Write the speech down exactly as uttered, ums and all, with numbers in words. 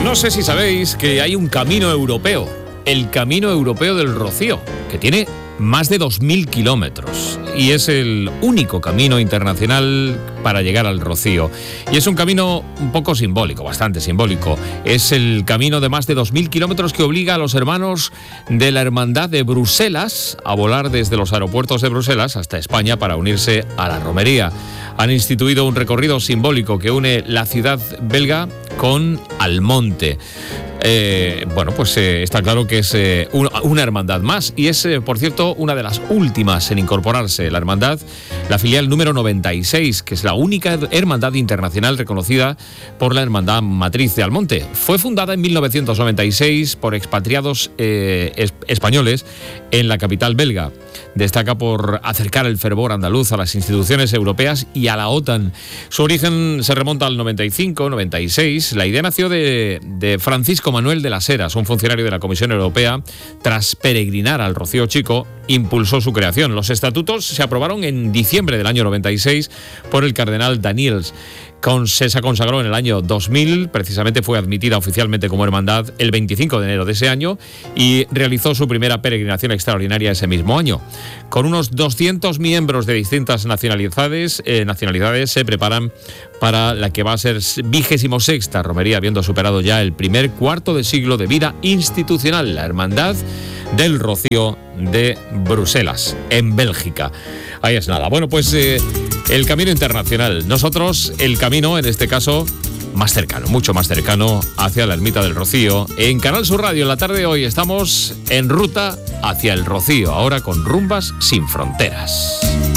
No sé si sabéis que hay un camino europeo, el Camino Europeo del Rocío, que tiene más de dos mil kilómetros y es el único camino internacional para llegar al Rocío. Y es un camino un poco simbólico, bastante simbólico. Es el camino de más de dos mil kilómetros que obliga a los hermanos de la Hermandad de Bruselas a volar desde los aeropuertos de Bruselas hasta España para unirse a la romería. Han instituido un recorrido simbólico que une la ciudad belga con Almonte. Eh, bueno, pues eh, está claro que es eh, un, una hermandad más y es, eh, por cierto, una de las últimas en incorporarse. La hermandad, la filial número noventa y seis, que es la única hermandad internacional reconocida por la Hermandad Matriz de Almonte. Fue fundada en mil novecientos noventa y seis por expatriados eh, es, españoles en la capital belga. Destaca por acercar el fervor andaluz a las instituciones europeas y a la OTAN. Su origen se remonta al noventa y cinco, noventa y seis. La idea nació de, de Francisco Manuel de las Heras, un funcionario de la Comisión Europea. Tras peregrinar al Rocío Chico, impulsó su creación. Los estatutos se aprobaron en diciembre del año noventa y seis por el cardenal Daniels. Con, se consagró en el año dos mil, precisamente fue admitida oficialmente como hermandad el veinticinco de enero de ese año y realizó su primera peregrinación extraordinaria ese mismo año. Con unos doscientos miembros de distintas nacionalidades, eh, nacionalidades se preparan para la que va a ser vigésimo sexta romería, habiendo superado ya el primer cuarto de siglo de vida institucional, la Hermandad del Rocío de Bruselas, en Bélgica. Ahí es nada. Bueno, pues eh, el camino internacional. Nosotros, el camino, en este caso, más cercano, mucho más cercano, hacia la Ermita del Rocío. En Canal Sur Radio, en la tarde de hoy, estamos en ruta hacia el Rocío, ahora con Rumbas Sin Fronteras.